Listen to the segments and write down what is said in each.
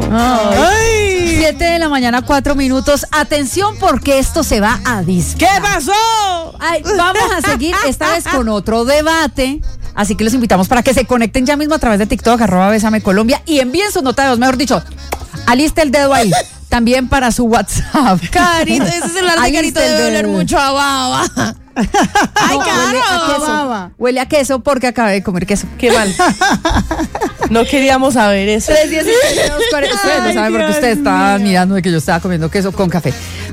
Ay. 7 de la mañana, 4 minutos. Atención porque esto se va a disparar. ¿Qué pasó? Ay, vamos a seguir esta vez con otro debate. Así que los invitamos para que se conecten ya mismo a través de TikTok, @BésameColombia, y envíen su nota de voz, mejor dicho, aliste el dedo ahí. También para su WhatsApp. Carito, ese celular de Carito debe oler mucho a baba. ¡Ay, Caro! Huele a queso porque acabé de comer queso. Qué mal. No queríamos saber eso. 317-240. Ustedes no saben porque ustedes estaban mirando de que yo estaba comiendo queso con café.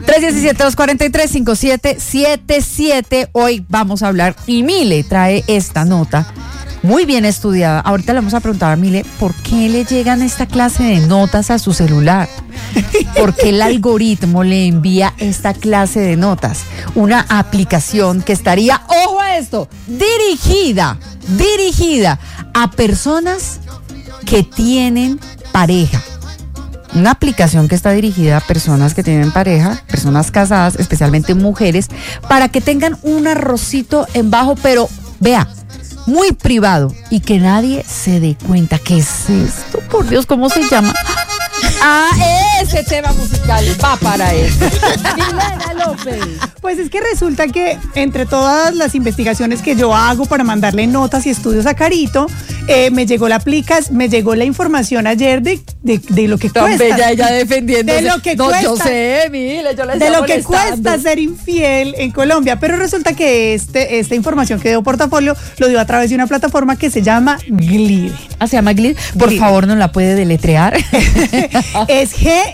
317-243-5777. Hoy vamos a hablar y Mile trae esta nota muy bien estudiada. Ahorita le vamos a preguntar a Mile por qué le llegan esta clase de notas a su celular. ¿Por qué el algoritmo le envía esta clase de notas? Una aplicación que estaría, ojo a esto, dirigida a personas que tienen pareja. Una aplicación que está dirigida a personas que tienen pareja, personas casadas, especialmente mujeres, para que tengan un arrocito en bajo, pero vea, muy privado y que nadie se dé cuenta. ¿Qué es esto? Por Dios, ¿cómo se llama? Ese tema musical va para eso. Milena López. Pues es que resulta que entre todas las investigaciones que yo hago para mandarle notas y estudios a Carito, me llegó la información ayer de lo que tan cuesta. Bella ella defendiéndose. De lo que no, cuesta. Yo sé, Mile, yo le de lo que cuesta ser infiel en Colombia. Pero resulta que esta información que dio Portafolio lo dio a través de una plataforma que se llama Gliden. ¿Se llama Gliden? Por favor, ¿no la puede deletrear? Es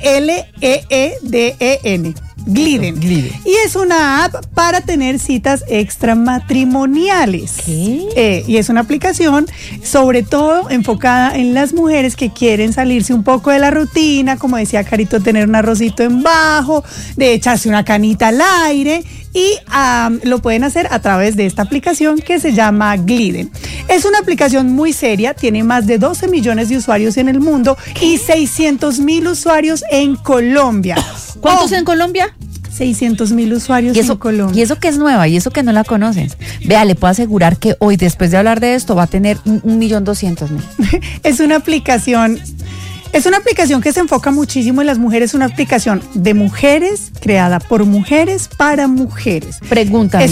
Gleden. Gliden. Y es una app para tener citas extramatrimoniales. ¿Qué? Y es una aplicación sobre todo enfocada en las mujeres que quieren salirse un poco de la rutina, como decía Carito, tener un arrocito en bajo, de echarse una canita al aire. Y lo pueden hacer a través de esta aplicación que se llama Gliden. Es una aplicación muy seria, tiene más de 12 millones de usuarios en el mundo y 600,000 usuarios en Colombia. ¿Cuántos en Colombia? 600,000 usuarios en Colombia. Y eso que es nueva, y eso que no la conocen. Vea, le puedo asegurar que hoy, después de hablar de esto, va a tener 1.200.000. Es una aplicación que se enfoca muchísimo en las mujeres, es una aplicación de mujeres, creada por mujeres para mujeres. Pregúntame.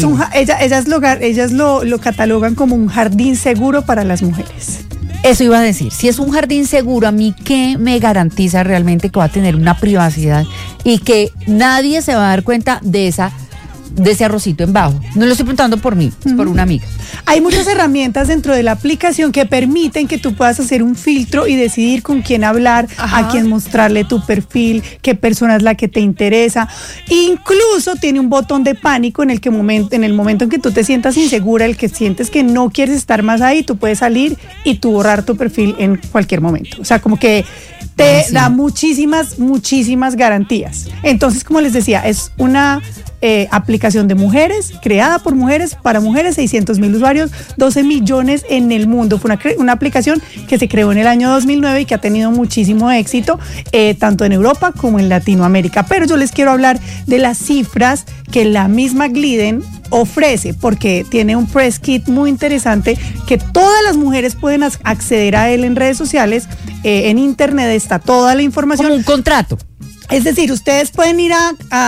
Ellas lo catalogan como un jardín seguro para las mujeres. Eso iba a decir, si es un jardín seguro, a mí ¿qué me garantiza realmente que va a tener una privacidad y que nadie se va a dar cuenta de ese arrocito en bajo? No lo estoy preguntando por mí, es por una amiga. Hay muchas herramientas dentro de la aplicación que permiten que tú puedas hacer un filtro y decidir con quién hablar, a quién mostrarle tu perfil, qué persona es la que te interesa. Incluso tiene un botón de pánico en el momento en que tú te sientas insegura, el que sientes que no quieres estar más ahí, tú puedes salir y tú borrar tu perfil en cualquier momento. O sea, como que te da muchísimas garantías. Entonces, como les decía, es una aplicación de mujeres, creada por mujeres, para mujeres, 600,000 usuarios, 12 millones en el mundo. Fue una aplicación que se creó en el año 2009 y que ha tenido muchísimo éxito, tanto en Europa como en Latinoamérica. Pero yo les quiero hablar de las cifras que la misma Gliden ofrece, porque tiene un press kit muy interesante que todas las mujeres pueden acceder a él en redes sociales, en internet está toda la información. Como un contrato. Es decir, ustedes pueden ir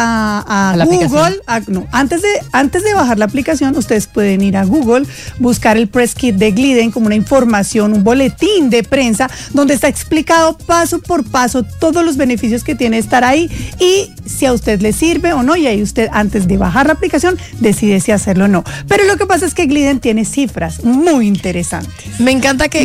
a Google, antes de bajar la aplicación, ustedes pueden ir a Google, buscar el press kit de Gliden como una información, un boletín de prensa donde está explicado paso por paso todos los beneficios que tiene estar ahí y si a usted le sirve o no, y ahí usted antes de bajar la aplicación decide si hacerlo o no. Pero lo que pasa es que Gliden tiene cifras muy interesantes. Me encanta que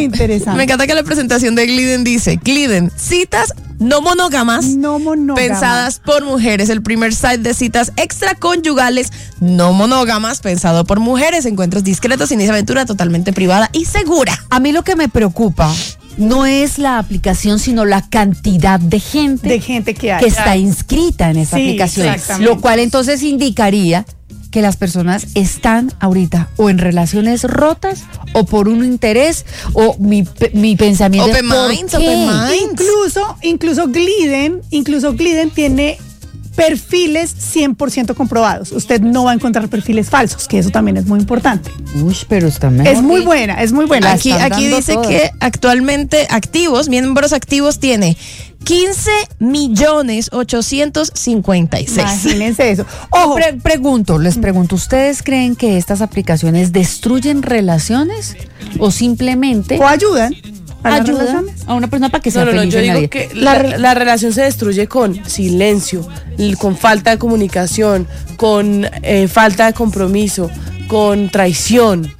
la presentación de Gliden dice, Gliden, citas no monógamas, pensadas por mujeres. El primer site de citas extraconyugales no monógamas, pensado por mujeres. Encuentros discretos, inicia aventura totalmente privada y segura. A mí lo que me preocupa no es la aplicación, sino la cantidad de gente que hay, está inscrita en esta aplicación. Lo cual entonces indicaría que las personas están ahorita o en relaciones rotas o por un interés o mi pensamiento Open minds. Incluso Gliden tiene perfiles 100% comprobados. Usted no va a encontrar perfiles falsos, que eso también es muy importante. Uy, pero está mejor. Es muy buena, es muy buena. Aquí dice todo. Que actualmente miembros activos tiene 15.856.000. Imagínense eso. Ojo, les pregunto, ¿ustedes creen que estas aplicaciones destruyen relaciones o simplemente o ayudan a una persona para que sea feliz? Yo digo que la relación se destruye con silencio, con falta de comunicación, con falta de compromiso, con traición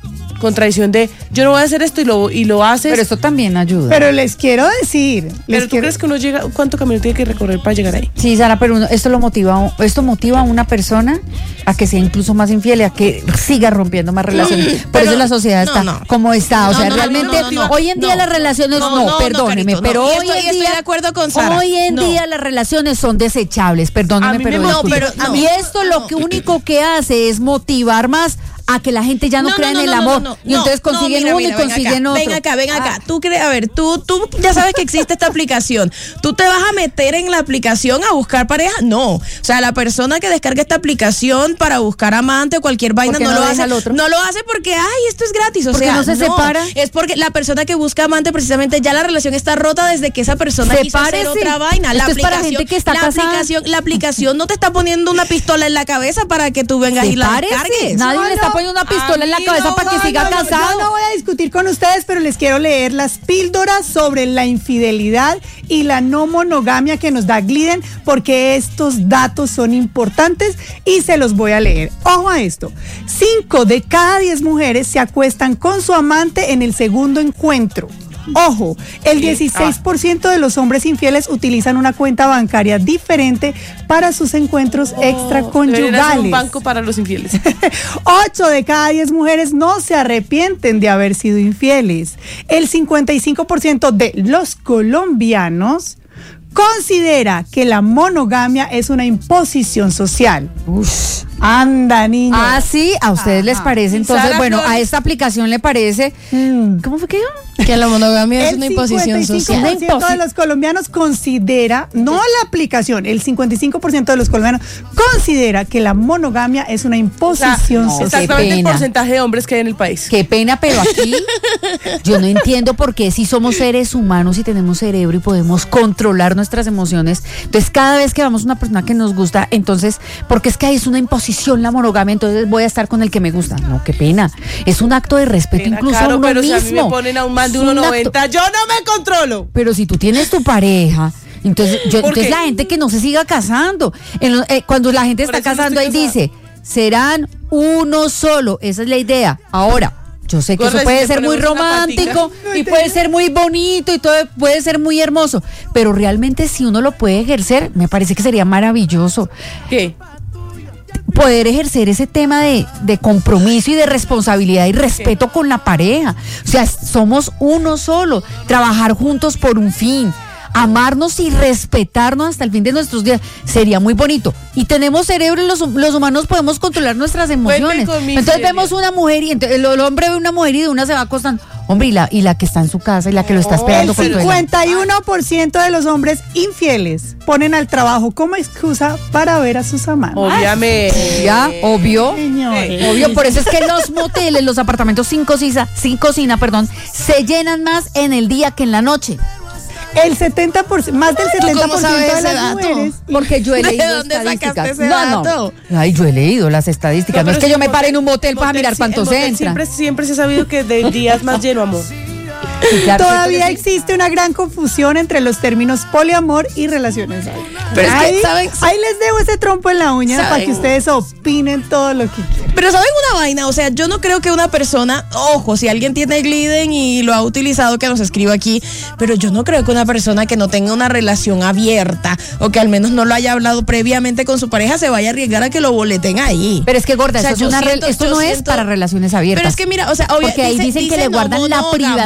de yo no voy a hacer esto y lo haces. Pero esto también ayuda. Pero les quiero decir. ¿Pero tú crees que uno llega, cuánto camino tiene que recorrer para llegar ahí? Sí, Sara, pero esto motiva a una persona a que sea incluso más infiel y a que siga rompiendo más relaciones. Por eso la sociedad está como está. O sea, realmente hoy en día las relaciones perdóneme, pero hoy en día estoy de acuerdo con Sara. Hoy en día las relaciones son desechables, perdóneme, y esto lo único que hace es motivar más a que la gente ya no crea en el amor. Y entonces consiguen uno y consiguen otro. Ven acá. Tú ya sabes que existe esta aplicación. ¿Tú te vas a meter en la aplicación a buscar pareja? No. O sea, la persona que descarga esta aplicación para buscar amante o cualquier vaina no lo hace. No lo hace porque, esto es gratis. O sea, no se separa. Es porque la persona que busca amante, precisamente ya la relación está rota desde que esa persona quiso hacer otra vaina. La aplicación, para gente que está la aplicación no te está poniendo una pistola en la cabeza para que tú vengas y la descargues. Nadie le está poniendo una pistola en la cabeza para que siga casado. Yo no voy a discutir con ustedes, pero les quiero leer las píldoras sobre la infidelidad y la no monogamia que nos da Gliden, porque estos datos son importantes y se los voy a leer. Ojo a esto: 5 de cada 10 mujeres se acuestan con su amante en el segundo encuentro. Ojo, el 16% de los hombres infieles utilizan una cuenta bancaria diferente para sus encuentros extraconyugales. Un banco para los infieles. 8 de cada 10 mujeres no se arrepienten de haber sido infieles. El 55% de los colombianos considera que la monogamia es una imposición social. Uf. Anda, niña. Ah, sí, a ustedes les parece. Entonces, bueno, a esta aplicación le parece. ¿Cómo fue que yo? Que la monogamia es una imposición social. El 55% de los colombianos considera, no la aplicación, el 55% de los colombianos considera que la monogamia es una imposición social. Exactamente el porcentaje de hombres que hay en el país. Qué pena, pero aquí yo no entiendo por qué, si somos seres humanos y tenemos cerebro y podemos controlar nuestras emociones, entonces cada vez que vamos a una persona que nos gusta, entonces, porque es que ahí es una imposición la monogamia, entonces voy a estar con el que me gusta. No, qué pena. Es un acto de respeto incluso a uno pero mismo. Si a mí me ponen a un man de 1.90, yo no me controlo. Pero si tú tienes tu pareja, entonces la gente que no se siga casando. Cuando la gente está casando, ahí dice, serán uno solo. Esa es la idea. Ahora, yo sé que eso puede ser muy romántico y puede ser muy bonito y todo puede ser muy hermoso, pero realmente si uno lo puede ejercer, me parece que sería maravilloso. ¿Qué? Poder ejercer ese tema de compromiso y de responsabilidad y respeto con la pareja. O sea, somos uno solo, trabajar juntos por un fin, amarnos y respetarnos hasta el fin de nuestros días. Sería muy bonito. Y tenemos cerebro y los humanos podemos controlar nuestras emociones. Entonces vemos una mujer y el hombre ve una mujer y de una se va acostando. Hombre, y la que está en su casa y la que lo está esperando. El 51% de los hombres infieles ponen al trabajo como excusa para ver a sus amantes. Obviamente. Ya, obvio. Obvio, por eso es que los moteles, los apartamentos sin cocina, se llenan más en el día que en la noche. El 70%, más del 70% de las mujeres. Porque yo he leído estadísticas. No. Ay, yo he leído las estadísticas. No es que yo me pare en un motel para mirar cuántos entran. Siempre se ha sabido que de días más lleno, amor. Sí, claro, todavía existe una gran confusión entre los términos poliamor y relaciones abiertas. Pero ahí les dejo ese trompo en la uña para que ustedes opinen todo lo que quieran. Pero ¿saben una vaina? O sea, yo no creo que una persona, ojo, si alguien tiene Gliden y lo ha utilizado, que nos escriba aquí, pero yo no creo que una persona que no tenga una relación abierta o que al menos no lo haya hablado previamente con su pareja se vaya a arriesgar a que lo boleten ahí. Pero es que, gorda, esto no es para relaciones abiertas. Pero es que mira, o sea, porque ahí dicen que le guardan la privacidad a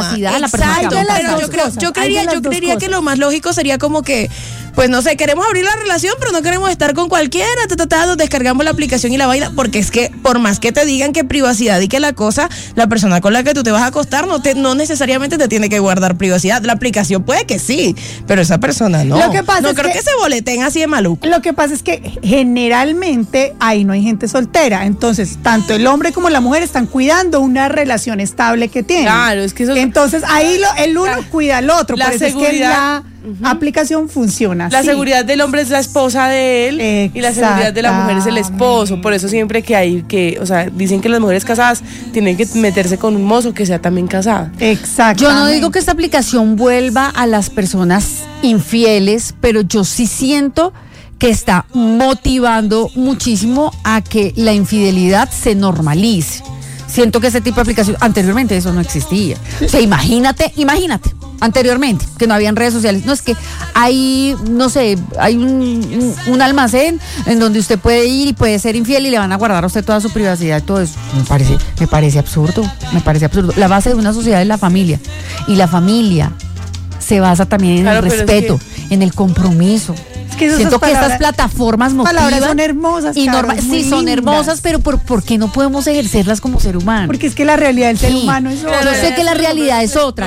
la persona que ama. Pero yo creería que lo más lógico sería como que, pues no sé, queremos abrir la relación, pero no queremos estar con cualquiera, nos descargamos la aplicación y la vaina, porque es que por más que te digan que privacidad y que la cosa, la persona con la que tú te vas a acostar no necesariamente te tiene que guardar privacidad. La aplicación puede que sí, pero esa persona no. Lo que pasa no creo que se boleten así de maluco. Lo que pasa es que generalmente ahí no hay gente soltera, entonces tanto el hombre como la mujer están cuidando una relación estable que tienen. Claro, es que eso. Entonces ahí el uno cuida al otro, la por eso seguridad, es que la aplicación funciona La así. seguridad del hombre es la esposa de él y la seguridad de la mujer es el esposo. Por eso siempre o sea, dicen que las mujeres casadas tienen que meterse con un mozo que sea también casada. Exacto. Yo no digo que esta aplicación vuelva a las personas infieles, pero yo sí siento que está motivando muchísimo a que la infidelidad se normalice. Siento que ese tipo de aplicación, anteriormente eso no existía. O sea, imagínate, anteriormente, que no habían redes sociales. No, es que hay, no sé, hay un almacén en donde usted puede ir y puede ser infiel y le van a guardar a usted toda su privacidad y todo eso. Me parece absurdo. La base de una sociedad es la familia. Y la familia se basa también en el respeto, en el compromiso. Es que siento que estas plataformas motivan son hermosas, y sí, son hermosas, pero ¿por qué no podemos ejercerlas como ser humano? Porque es que la realidad del ser humano es otra. Yo sé que la realidad es otra,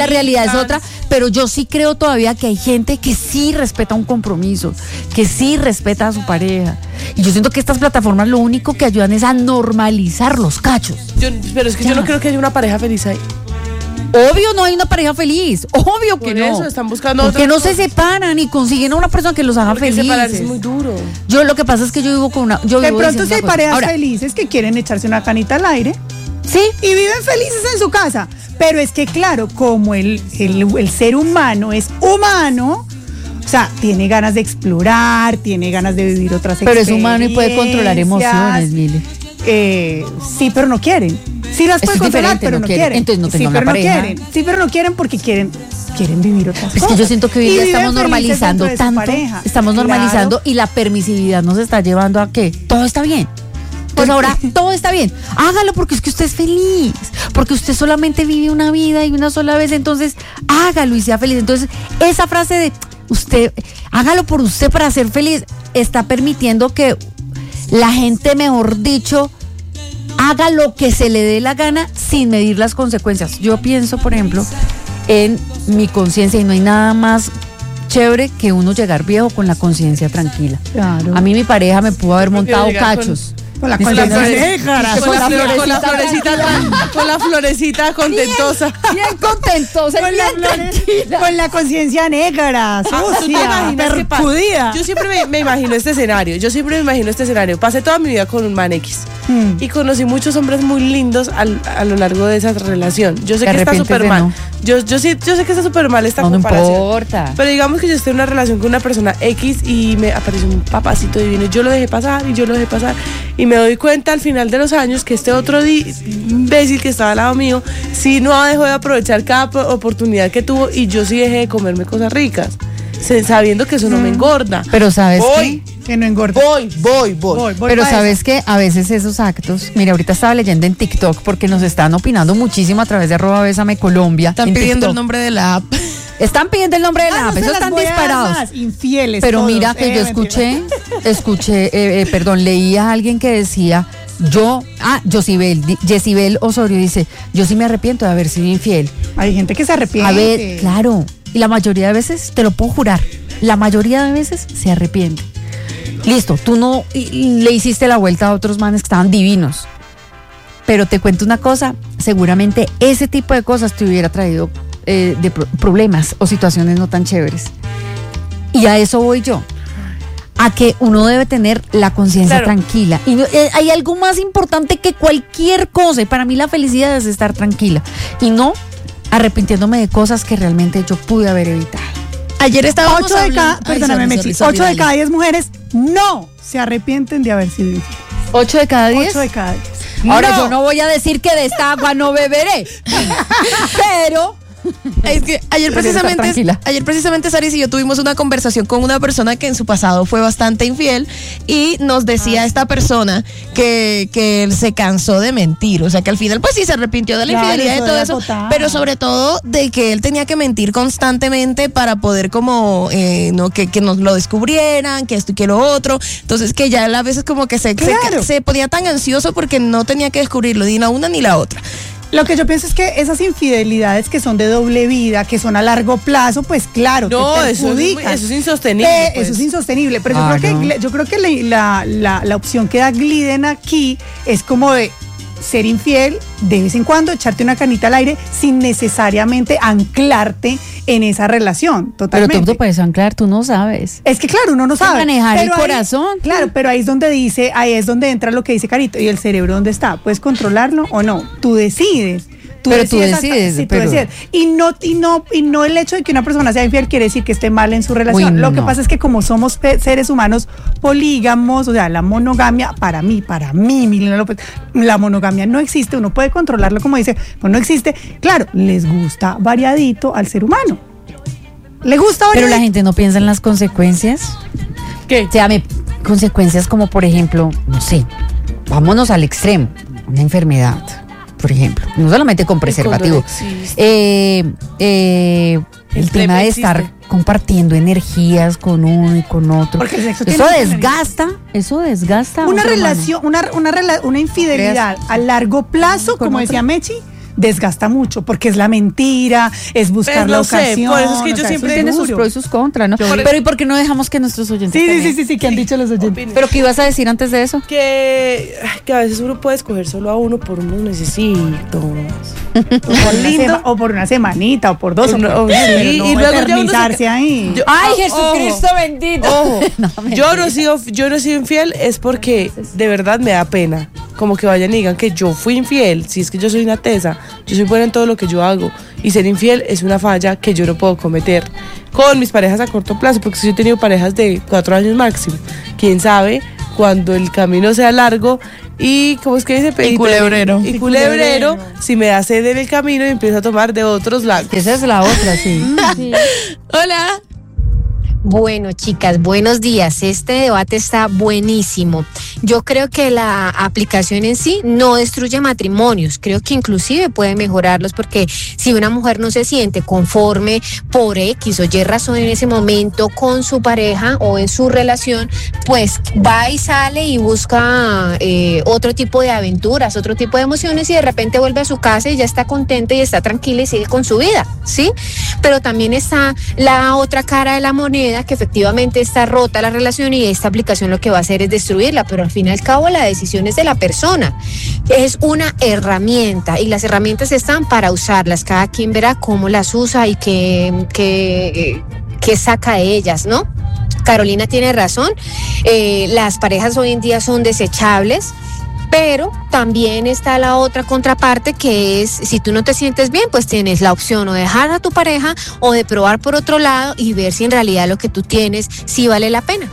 pero yo sí creo todavía que hay gente que sí respeta un compromiso, que sí respeta a su pareja. Y yo siento que estas plataformas lo único que ayudan es a normalizar los cachos. Pero es que yo no creo que haya una pareja feliz ahí. Obvio no hay una pareja feliz, obvio que no. Por eso están buscando porque no se separan y consiguen a una persona que los haga felices. Separarse es muy duro. Yo lo que pasa es que yo vivo con una... De pronto si hay parejas felices que quieren echarse una canita al aire. Sí. Y viven felices en su casa. Pero es que claro, como el ser humano es humano, o sea, tiene ganas de explorar, tiene ganas de vivir otras experiencias. Pero es humano y puede controlar emociones, Mile. Sí, pero no quieren. Sí las pueden controlar, pero no quieren. Entonces no tengan una pareja. Sí, pero no quieren porque quieren vivir otras cosas. Es que yo siento que hoy día estamos normalizando tanto, estamos normalizando y la permisividad nos está llevando a que todo está bien. Pues ahora todo está bien. Hágalo porque es que usted es feliz, porque usted solamente vive una vida y una sola vez, entonces hágalo y sea feliz. Entonces esa frase de usted, hágalo por usted para ser feliz, está permitiendo que la gente, mejor dicho, haga lo que se le dé la gana sin medir las consecuencias. Yo pienso, por ejemplo, en mi conciencia y no hay nada más chévere que uno llegar viejo con la conciencia tranquila. Claro. A mí mi pareja me pudo haber montado cachos. Con la florecita contentosa. Bien contentosa, con la conciencia negra, sucia, percudida. Yo siempre me imagino este escenario. Pasé toda mi vida con un man X y conocí muchos hombres muy lindos a lo largo de esa relación. Yo sé que está súper mal. Yo sé que está súper mal esta comparación. No importa. Pero digamos que yo estoy en una relación con una persona X y me apareció un papacito divino. Yo lo dejé pasar y me doy cuenta al final de los años que este otro imbécil que estaba al lado mío sí no dejó de aprovechar cada oportunidad que tuvo y yo sí dejé de comerme cosas ricas, sabiendo que eso no me engorda. Pero ¿sabes qué? Que no engorda. Voy. Pero ¿sabes qué? A veces esos actos, mira, ahorita estaba leyendo en TikTok porque nos están opinando muchísimo a través de @BésameColombia. Están pidiendo el nombre de la app. Están pidiendo el nombre de la app, esos están disparados. Infieles. Pero todos. mira que yo leí a alguien que decía, Yesibel Osorio dice, yo sí me arrepiento de haber sido infiel. Hay gente que se arrepiente. A ver, claro, y la mayoría de veces, te lo puedo jurar, la mayoría de veces se arrepiente. Listo, tú no le hiciste la vuelta a otros manes que estaban divinos. Pero te cuento una cosa, seguramente ese tipo de cosas te hubiera traído problemas o situaciones no tan chéveres. Y a eso voy yo. A que uno debe tener la conciencia tranquila. Y hay algo más importante que cualquier cosa. Y para mí la felicidad es estar tranquila. Y no arrepintiéndome de cosas que realmente yo pude haber evitado. Ayer estábamos 8 de cada 10 mujeres no se arrepienten de haber sido infieles. 8 de cada 10. 8 de cada 10. Ahora yo no voy a decir que de esta agua no beberé. Es que ayer precisamente Saris y yo tuvimos una conversación con una persona que en su pasado fue bastante infiel y nos decía esta persona que él se cansó de mentir, o sea que al final pues sí se arrepintió de la infidelidad y todo eso, pero sobre todo de que él tenía que mentir constantemente para poder como que nos lo descubrieran, que esto y que lo otro, entonces que ya él a veces como que se ponía tan ansioso porque no tenía que descubrirlo ni la una ni la otra. Lo que yo pienso es que esas infidelidades que son de doble vida, que son a largo plazo, pues claro, no, eso es insostenible. Pues. Eso es insostenible, pero yo creo que la opción que da Gliden aquí es como de ser infiel de vez en cuando, echarte una canita al aire sin necesariamente anclarte en esa relación, totalmente. Pero tú te puedes anclar, tú no sabes. Es que claro, uno no sabe. Manejar el corazón. Claro, pero ahí es donde entra lo que dice Carito. ¿Y el cerebro dónde está? ¿Puedes controlarlo o no? Tú decides. Tú decides. Y no el hecho de que una persona sea infiel quiere decir que esté mal en su relación. Lo que pasa es que como somos seres humanos polígamos, o sea, la monogamia, para mí, Milena López, la monogamia no existe, uno puede controlarlo como dice, pues no existe. Claro, les gusta variadito al ser humano. Le gusta variadito. Pero la gente no piensa en las consecuencias. ¿Qué? O sea, consecuencias como, por ejemplo, no sé, vámonos al extremo, una enfermedad. Por ejemplo, no solamente con preservativo. El tema de estar compartiendo energías con uno y con otro. Porque el sexo eso desgasta. Una relación, una infidelidad a largo plazo, como decía Mechi, desgasta mucho, porque es la mentira, es buscar la ocasión. Por eso es que yo siempre tiene sus pros y sus contras, ¿no? Pero ¿y por qué no dejamos que nuestros oyentes Sí, que han dicho los oyentes. Opinen. ¿Pero qué ibas a decir antes de eso? Que a veces uno puede escoger solo a uno por unos necesitos. O por una semanita, o por dos, y luego ya uno ahí. ¡Ay, Jesucristo bendito! Ojo, yo no he sido infiel es porque de verdad me da pena. Como que vayan y digan que yo fui infiel, si es que yo soy una tesa, yo soy buena en todo lo que yo hago, y ser infiel es una falla que yo no puedo cometer con mis parejas a corto plazo, porque si yo he tenido parejas de 4 años máximo, quién sabe cuando el camino sea largo y ¿cómo es que dice? Y culebrero, si me da sed en el camino y empiezo a tomar de otros lados. Esa es la otra, sí. Hola. Bueno, chicas, buenos días. Este debate está buenísimo. Yo creo que la aplicación en sí no destruye matrimonios. Creo que inclusive puede mejorarlos, porque si una mujer no se siente conforme por X o Y razón en ese momento con su pareja o en su relación, pues va y sale y busca otro tipo de aventuras, otro tipo de emociones, y de repente vuelve a su casa y ya está contenta y está tranquila y sigue con su vida, ¿sí? Pero también está la otra cara de la moneda, que efectivamente está rota la relación, y esta aplicación lo que va a hacer es destruirla, pero al fin y al cabo la decisión es de la persona. Es una herramienta y las herramientas están para usarlas, cada quien verá cómo las usa y qué saca de ellas, ¿no? Carolina tiene razón, las parejas hoy en día son desechables, pero también está la otra contraparte, que es, si tú no te sientes bien, pues tienes la opción o de dejar a tu pareja o de probar por otro lado y ver si en realidad lo que tú tienes sí vale la pena.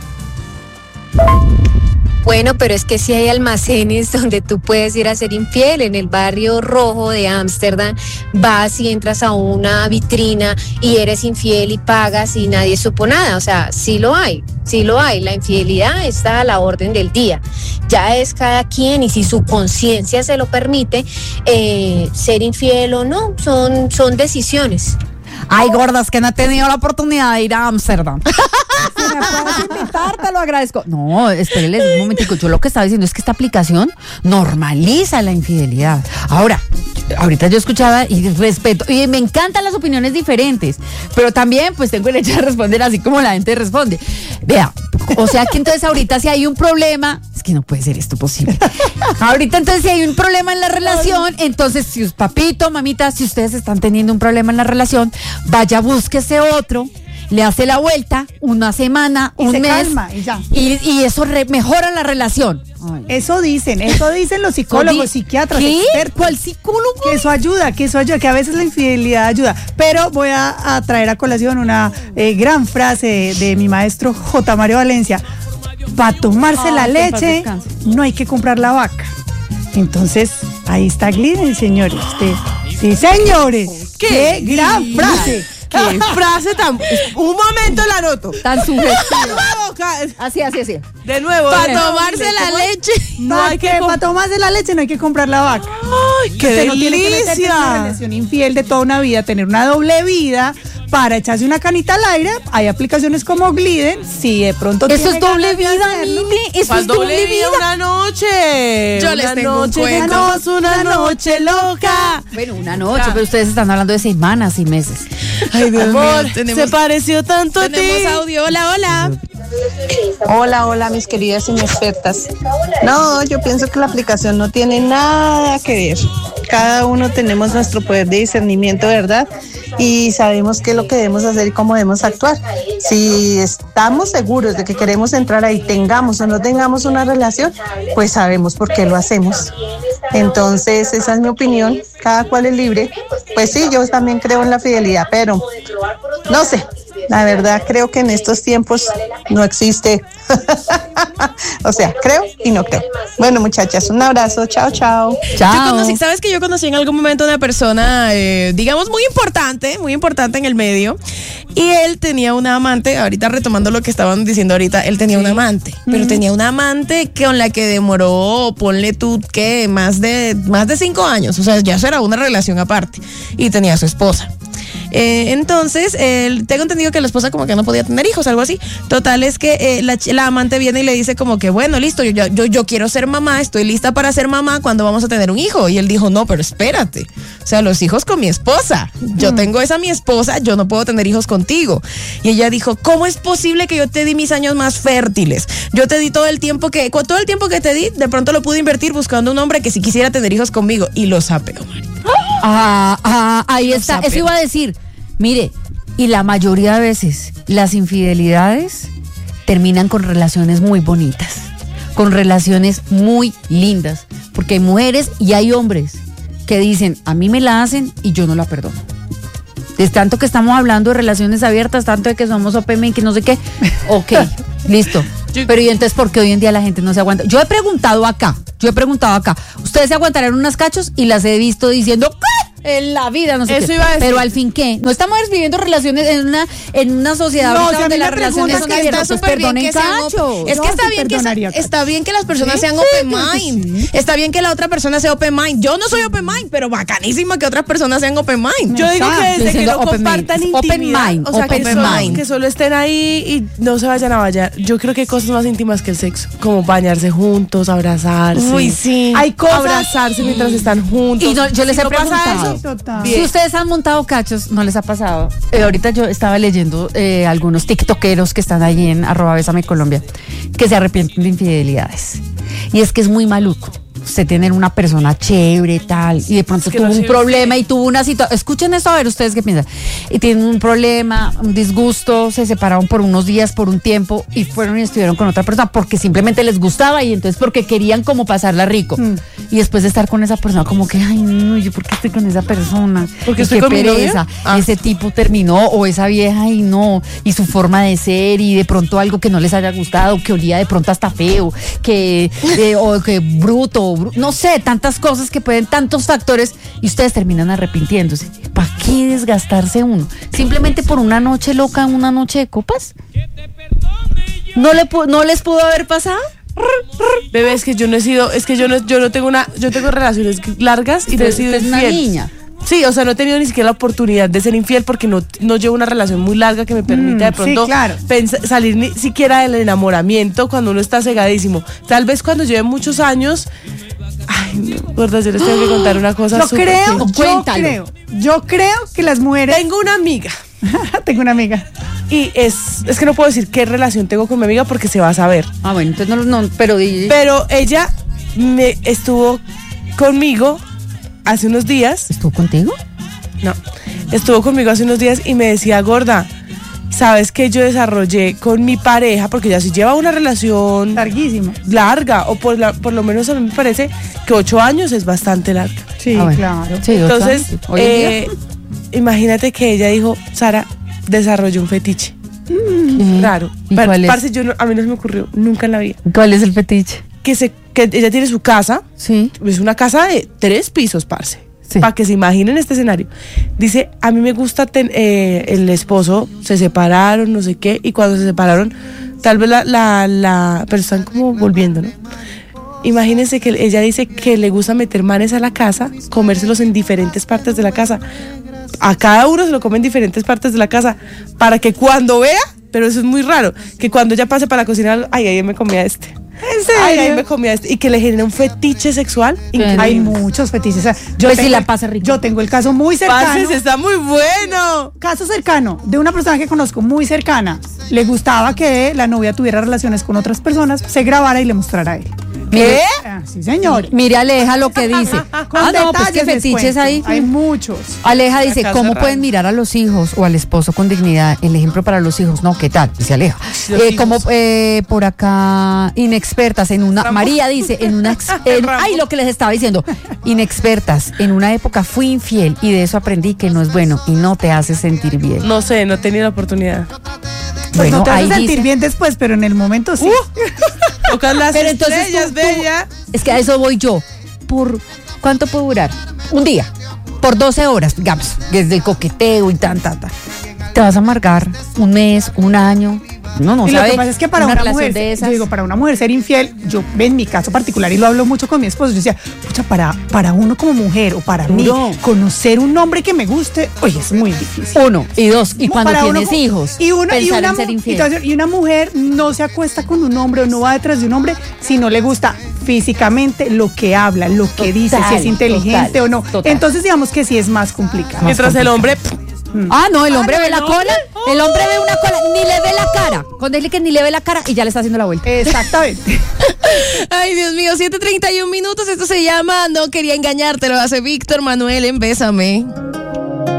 Bueno, pero es que si hay almacenes donde tú puedes ir a ser infiel. En el barrio rojo de Ámsterdam vas y entras a una vitrina y eres infiel y pagas y nadie supo nada. O sea, sí lo hay. La infidelidad está a la orden del día. Ya es cada quien, y si su conciencia se lo permite, ser infiel o no, son decisiones. Ay, gordas, que no he tenido la oportunidad de ir a Ámsterdam. Si me puedes invitar, te lo agradezco. No, espérenles un momentico. Yo lo que estaba diciendo es que esta aplicación normaliza la infidelidad. Ahorita yo escuchaba y respeto, y me encantan las opiniones diferentes, pero también pues tengo el hecho de responder así como la gente responde. Vea, o sea que entonces ahorita si hay un problema, es que no puede ser esto posible. Ahorita entonces si hay un problema en la relación, entonces si papito, mamita, si ustedes están teniendo un problema en la relación, vaya, búsquese otro, le hace la vuelta, una semana, un mes, calma, y ya. Y eso mejora la relación. Ay. Eso dicen los psicólogos, psiquiatras, expertos. ¿Cuál psicólogo? Que eso ayuda, que a veces la infidelidad ayuda. Pero voy a traer a colación una gran frase de mi maestro J. Mario Valencia. Para tomarse la leche no hay que comprar la vaca. Entonces, ahí está Gliden, señores. Sí, señores. ¡Qué gran frase! ¡Qué frase tan... Un momento la anoto. Tan sugestiva. Así. De nuevo. Para tomarse la leche. Para tomarse la leche no hay que comprar la vaca. ¡Ay, qué Usted no tiene que meterse en una relación infiel de toda una vida, tener una doble vida para echarse una canita al aire. Hay aplicaciones como Gliden, si de pronto eso es doble vida, Mili. Eso es doble vida. Una noche. Yo les tengo un cuento. Ganamos una noche loca. Bueno, una noche, pero ustedes están hablando de semanas y meses. Ay, Dios Amor, mío, se pareció tanto a ti. Tenemos audio. Hola. Hola, mis queridas inexpertas. No, yo pienso que la aplicación no tiene nada que ver. Cada uno tenemos nuestro poder de discernimiento, ¿verdad? Y sabemos qué es lo que debemos hacer y cómo debemos actuar. Si estamos seguros de que queremos entrar ahí, tengamos o no tengamos una relación, pues sabemos por qué lo hacemos. Entonces, esa es mi opinión. Cada cual es libre. Pues sí, yo también creo en la fidelidad, pero no sé. La verdad, creo que en estos tiempos no existe. O sea, creo y no creo. Bueno, muchachas, un abrazo. Chao. ¿Sabes que yo conocí en algún momento a una persona, digamos, muy importante en el medio? Y él tenía una amante, ahorita retomando lo que estaban diciendo ahorita, él tenía una amante, pero tenía una amante con la que demoró, ponle tú, que más de 5 años. O sea, ya eso era una relación aparte. Y tenía a su esposa. Entonces, tengo entendido que la esposa como que no podía tener hijos, algo así. Total es que la amante viene y le dice como que, bueno, listo, yo quiero ser mamá, estoy lista para ser mamá, ¿cuándo vamos a tener un hijo? Y él dijo, no, pero espérate, o sea, los hijos con mi esposa, yo tengo esa mi esposa, yo no puedo tener hijos contigo. Y ella dijo, ¿cómo es posible que yo te di mis años más fértiles? Yo te di todo el tiempo que te di, de pronto lo pude invertir buscando un hombre que si quisiera tener hijos conmigo. Y lo sapeó, ahí está, eso iba a decir. Mire, y la mayoría de veces las infidelidades terminan con relaciones muy bonitas, con relaciones muy lindas, porque hay mujeres y hay hombres que dicen, a mí me la hacen y yo no la perdono. Es tanto que estamos hablando de relaciones abiertas, tanto de que somos open, que no sé qué. Ok, listo. Pero ¿y entonces por qué hoy en día la gente no se aguanta? Yo he preguntado acá, ¿ustedes se aguantarán unas cachos? Y las he visto diciendo, ¿qué? En la vida, no sé eso qué. Iba a decir. Pero al fin, ¿qué? No estamos viviendo relaciones en una sociedad donde las relaciones son abiertas. Está súper bien que sean es que está bien que las personas sean open mind. Está bien que la otra persona sea open mind. Yo no soy open mind, pero bacanísimo que otras personas sean open mind. Yo digo que desde que no compartan intimidad, o sea, que solo estén ahí y no se vayan a bañar. Yo creo que hay cosas más íntimas que el sexo, como bañarse juntos, abrazarse. Uy, sí. Hay cosas. Abrazarse mientras están juntos. Y yo les he preguntado. Si ustedes han montado cachos, ¿no les ha pasado? Ahorita yo estaba leyendo algunos tiktokeros que están allí en @besameColombia que se arrepienten de infidelidades. Y es que es muy maluco usted tener una persona chévere, tal, y de pronto tuvo un problema y tuvo una situación. Escuchen esto a ver ustedes qué piensan. Y tienen un problema, un disgusto, se separaron por unos días, por un tiempo, y fueron y estuvieron con otra persona porque simplemente les gustaba y entonces porque querían como pasarla rico. Y después de estar con esa persona, como que, ay, no, ¿yo por qué estoy con esa persona? Porque estoy con pereza. Ese tipo terminó, o esa vieja, y no, y su forma de ser, y de pronto algo que no les haya gustado, que olía de pronto hasta feo, o que bruto, no sé, tantas cosas que pueden, tantos factores, y ustedes terminan arrepintiéndose. ¿Para qué desgastarse uno? Simplemente por una noche loca, una noche de copas. ¿No les pudo haber pasado? Bebé, es que yo no he sido, yo tengo relaciones largas y no he sido infiel. Una niña. Sí, o sea, no he tenido ni siquiera la oportunidad de ser infiel porque no llevo una relación muy larga que me permita de pronto salir ni siquiera del enamoramiento cuando uno está cegadísimo. Tal vez cuando lleve muchos años. Ay, gordas, yo les tengo que contar una cosa. Yo creo que las mujeres. Tengo una amiga. Y es que no puedo decir qué relación tengo con mi amiga porque se va a saber. Ah, bueno, entonces no, pero ella estuvo conmigo hace unos días. ¿Estuvo contigo? No, estuvo conmigo hace unos días y me decía, gorda, ¿sabes qué yo desarrollé con mi pareja? Porque ella sí lleva una relación larga, o por lo menos a mí me parece que 8 años es bastante larga. Sí, claro. Sí, entonces, imagínate que ella dijo, Sara, desarrolló un fetiche. Raro. Parce, a mí no se me ocurrió nunca en la vida. ¿Cuál es el fetiche? Que ella tiene su casa. Sí. Es una casa de 3 pisos, parce. para que se imaginen este escenario. Dice, a mí me gusta, el esposo, se separaron, no sé qué, y cuando se separaron, tal vez pero están como volviendo, ¿no? Imagínense que ella dice que le gusta meter manes a la casa, comérselos en diferentes partes de la casa. A cada uno se lo come en diferentes partes de la casa, para que cuando vea, pero eso es muy raro, que cuando ella pase para cocinar, ay, me comía este. ¿En serio? Ay, me comía este. Y que le genera un fetiche sexual. Hay muchos fetiches. Si la pasa rico. Yo tengo el caso muy cercano. Pases, está muy bueno. Caso cercano de una persona que conozco muy cercana. Le gustaba que la novia tuviera relaciones con otras personas, se grabara y le mostrara a él. ¿Qué? Sí, señor. Mire, Aleja lo que dice. No, pues que fetiches ahí. Hay muchos. Aleja dice, ¿cómo pueden mirar a los hijos o al esposo con dignidad? El ejemplo para los hijos, no, ¿qué tal? Dice Aleja. Como por acá, inexpertas en una, María dice, lo que les estaba diciendo, inexpertas, en una época fui infiel y de eso aprendí que no es bueno y no te hace sentir bien. No sé, no he tenido la oportunidad. Pues no te hace sentir bien después, pero en el momento sí. Tocan las estrellas, bella. Es que a eso voy yo. ¿Por cuánto puede durar? Un día. Por 12 horas, digamos, desde el coqueteo y tan. Te vas a amargar un mes, un año. No y sabe. Lo que pasa es que para una mujer, yo digo, para una mujer ser infiel, yo en mi caso particular, y lo hablo mucho con mi esposo, yo decía, pucha, para uno como mujer o para mí, conocer un hombre que me guste, oye, es muy difícil. Uno, y dos, y cuando tienes hijos, pensar en ser infiel. Y una mujer no se acuesta con un hombre o no va detrás de un hombre si no le gusta físicamente lo que habla, lo que dice, si es inteligente o no. Entonces digamos que sí es más complicado. Mientras el hombre... no, el hombre ve la cola, el hombre ve una cola, ni le ve la cara. Con decirle que ni le ve la cara y ya le está haciendo la vuelta. Exactamente. Ay, Dios mío, 7:31 minutos. Esto se llama No quería engañarte, lo hace Víctor Manuel en Bésame.